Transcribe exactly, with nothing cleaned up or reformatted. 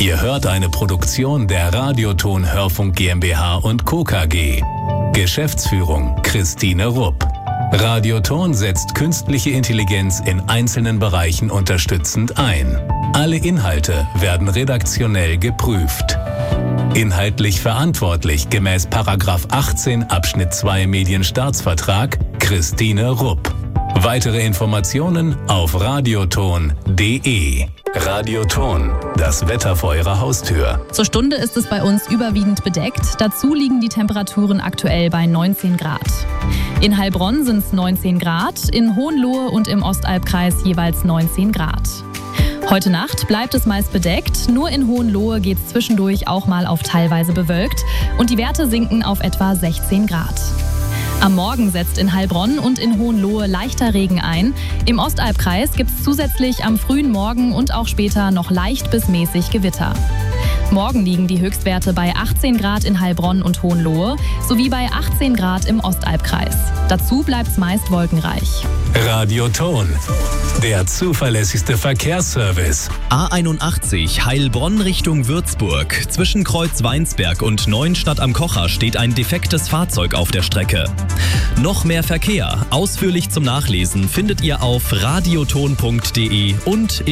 Ihr hört eine Produktion der Radioton Hörfunk GmbH und Co. K G. Geschäftsführung Christine Rupp. Radioton setzt künstliche Intelligenz in einzelnen Bereichen unterstützend ein. Alle Inhalte werden redaktionell geprüft. Inhaltlich verantwortlich gemäß Paragraph achtzehn Abschnitt zwei Medienstaatsvertrag Christine Rupp. Weitere Informationen auf radioton punkt de. Radioton, das Wetter vor Ihrer Haustür. Zur Stunde ist es bei uns überwiegend bedeckt. Dazu liegen die Temperaturen aktuell bei neunzehn Grad. In Heilbronn sind es neunzehn Grad, in Hohenlohe und im Ostalbkreis jeweils neunzehn Grad. Heute Nacht bleibt es meist bedeckt, nur in Hohenlohe geht es zwischendurch auch mal auf teilweise bewölkt und die Werte sinken auf etwa sechzehn Grad. Am Morgen setzt in Heilbronn und in Hohenlohe leichter Regen ein. Im Ostalbkreis gibt es zusätzlich am frühen Morgen und auch später noch leicht bis mäßig Gewitter. Morgen liegen die Höchstwerte bei achtzehn Grad in Heilbronn und Hohenlohe sowie bei achtzehn Grad im Ostalbkreis. Dazu bleibt es meist wolkenreich. Radioton, der zuverlässigste Verkehrsservice. A einundachtzig Heilbronn Richtung Würzburg. Zwischen Kreuz-Weinsberg und Neuenstadt am Kocher steht ein defektes Fahrzeug auf der Strecke. Noch mehr Verkehr, ausführlich zum Nachlesen, findet ihr auf radioton punkt de und